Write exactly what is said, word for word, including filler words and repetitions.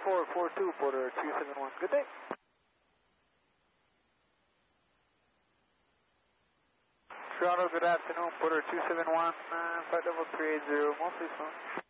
four four two, Porter two seven one. Good day. Toronto, good afternoon, Porter two seven one, uh, five double three eight zero, mostly phone.